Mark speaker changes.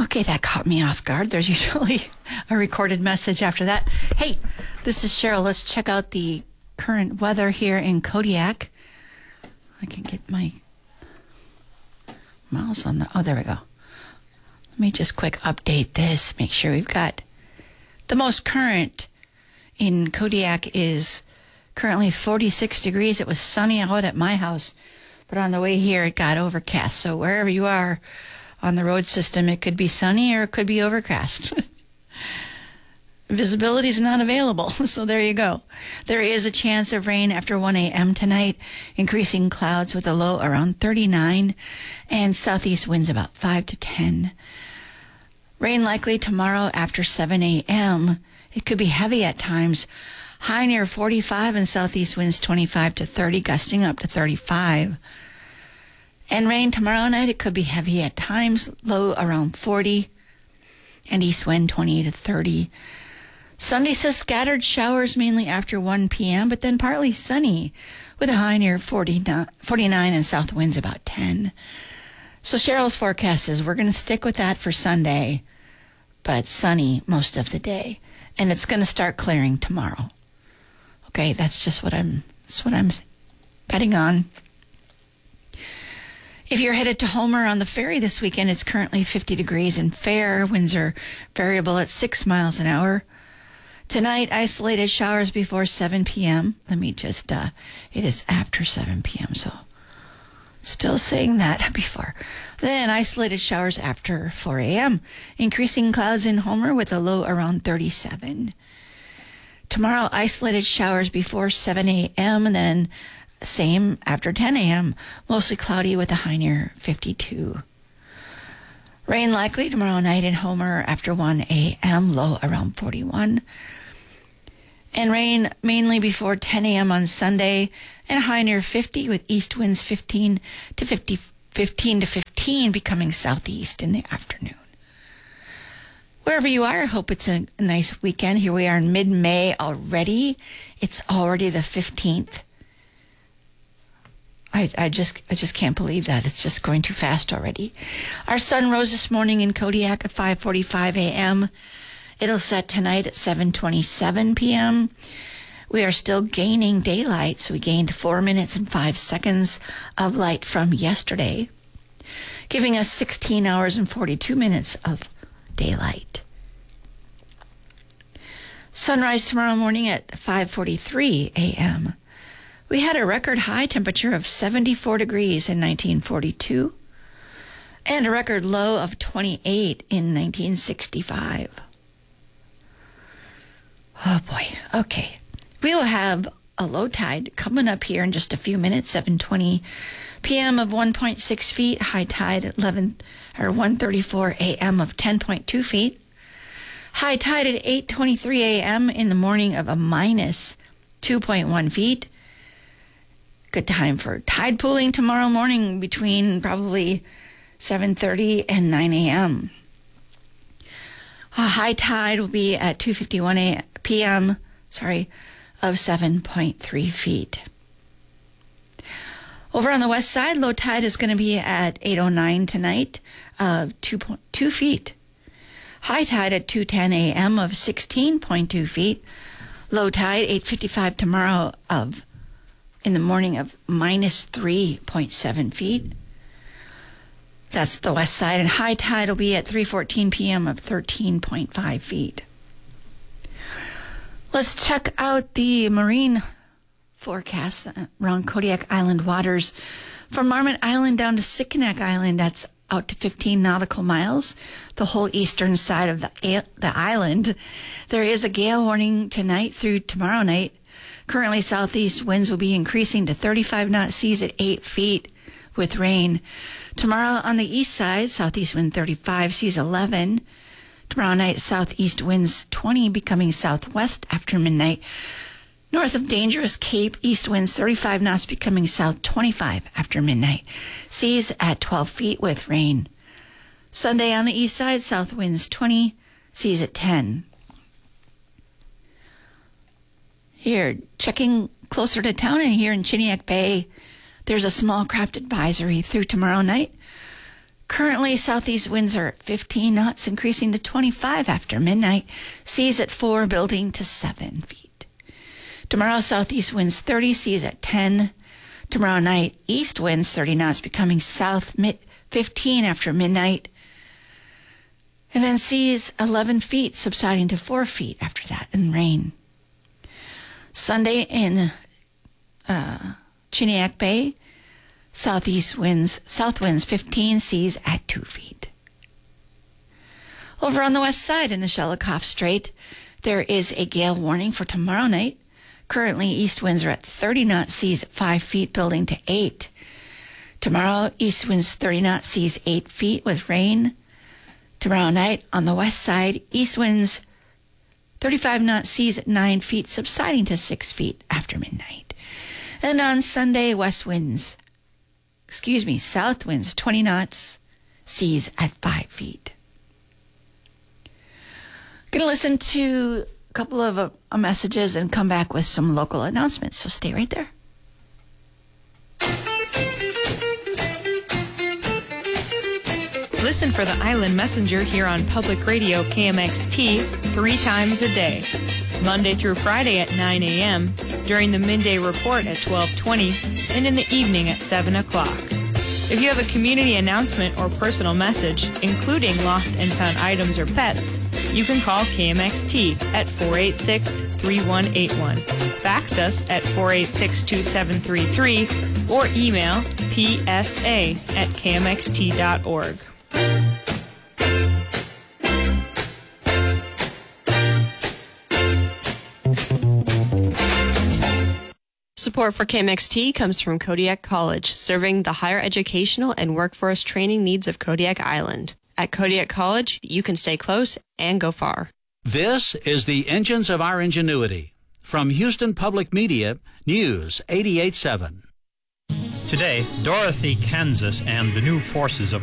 Speaker 1: Okay, that caught me off guard. There's usually a recorded message after that. Hey, this is Cheryl. Let's check out the current weather here in Kodiak. I can get my mouse on the... Oh, there we go. Let me just quick update this. Make sure we've got... The most current in Kodiak is currently 46 degrees. It was sunny out at my house, but on the way here it got overcast. So wherever you are on the road system, it could be sunny or it could be overcast. Visibility is not available, so there you go. There is a chance of rain after 1 a.m. tonight, increasing clouds with a low around 39 and southeast winds about 5 to 10. Rain likely tomorrow after 7 a.m. It could be heavy at times. High near 45 and southeast winds 25 to 30, gusting up to 35. And rain tomorrow night, it could be heavy at times, low around 40, and east wind 20 to 30. Sunday says scattered showers mainly after 1 p.m., but then partly sunny with a high near 49 and south winds about 10. So Cheryl's forecast is we're going to stick with that for Sunday, but sunny most of the day. And it's going to start clearing tomorrow. Okay, that's just what I'm betting on. If you're headed to Homer on the ferry this weekend, it's currently 50 degrees and fair. Winds are variable at 6 miles an hour. Tonight, isolated showers before 7 p.m. Let me just, it is after 7 p.m., so still saying that before. Then isolated showers after 4 a.m. Increasing clouds in Homer with a low around 37. Tomorrow, isolated showers before 7 a.m. and then same after 10 a.m. Mostly cloudy with a high near 52. Rain likely tomorrow night in Homer after 1 a.m. Low around 41. And rain mainly before 10 a.m. on Sunday and a high near 50 with east winds 15 to 15 becoming southeast in the afternoon. Wherever you are, I hope it's a nice weekend. Here we are in mid-May already. It's already the 15th. I just can't believe that. It's just going too fast already. Our sun rose this morning in Kodiak at 5:45 a.m. It'll set tonight at 7:27 p.m. We are still gaining daylight, so we gained 4 minutes and 5 seconds of light from yesterday, giving us 16 hours and 42 minutes of daylight. Sunrise tomorrow morning at 5:43 a.m. We had a record high temperature of 74 degrees in 1942 and a record low of 28 in 1965. Oh boy, okay. We will have a low tide coming up here in just a few minutes, 7:20 p.m. of 1.6 feet, high tide at 1:34 a.m. of 10.2 feet. High tide at 8:23 a.m. in the morning of a minus 2.1 feet. Good time for tide pooling tomorrow morning between probably 7:30 and 9 a.m. A high tide will be at 2:51 p.m. Of 7.3 feet. Over on the west side, low tide is going to be at 8:09 tonight of 2.2 feet. High tide at 2:10 a.m. of 16.2 feet. Low tide 8:55 tomorrow in the morning of minus 3.7 feet. That's the west side. And high tide will be at 3:14 p.m. of 13.5 feet. Let's check out the marine forecast around Kodiak Island waters. From Marmot Island down to Sikanak Island, that's out to 15 nautical miles, the whole eastern side of the island. There is a gale warning tonight through tomorrow night. Currently, southeast winds will be increasing to 35 knot seas at 8 feet with rain. Tomorrow on the east side, southeast wind 35, seas 11. Tomorrow night, southeast winds 20, becoming southwest after midnight. North of Dangerous Cape, east winds 35 knots, becoming south 25 after midnight. Seas at 12 feet with rain. Sunday on the east side, south winds 20, seas at 10. Here, checking closer to town and here in Chiniak Bay, there's a small craft advisory through tomorrow night. Currently, southeast winds are at 15 knots, increasing to 25 after midnight. Seas at 4, building to 7 feet. Tomorrow, southeast winds 30, seas at 10. Tomorrow night, east winds 30 knots, becoming south 15 after midnight. And then seas 11 feet, subsiding to 4 feet after that, and rain. Sunday in Chiniac Bay, south winds 15, seas at 2 feet. Over on the west side in the Shelikof Strait, there is a gale warning for tomorrow night. Currently, east winds are at 30 knots, seas at 5 feet, building to 8. Tomorrow, east winds 30 knots, seas 8 feet with rain. Tomorrow night, on the west side, east winds 35 knots, seas at 9 feet, subsiding to 6 feet after midnight. And on Sunday, south winds 20 knots, seas at 5 feet. Going to listen to a couple of messages and come back with some local announcements, so stay right there.
Speaker 2: Listen for the Island Messenger here on Public Radio KMXT 3 times a day, Monday through Friday at 9 a.m., during the midday report at 12:20, and in the evening at 7 o'clock. If you have a community announcement or personal message, including lost and found items or pets, you can call KMXT at 486-3181, fax us at 486-2733, or email psa@kmxt.org.
Speaker 3: Support for KMXT comes from Kodiak College, serving the higher educational and workforce training needs of Kodiak Island. At Kodiak College, you can stay close and go far.
Speaker 4: This is the Engines of Our Ingenuity. From Houston Public Media, News 88.7.
Speaker 5: Today, Dorothy, Kansas, and the new forces of